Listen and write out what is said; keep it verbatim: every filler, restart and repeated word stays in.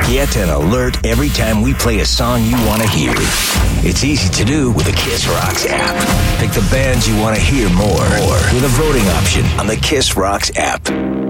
Get an alert every time we play a song you want to hear. It's easy to do with the Kiss Rocks app. Pick the bands you want to hear more, more with a voting option on the Kiss Rocks app.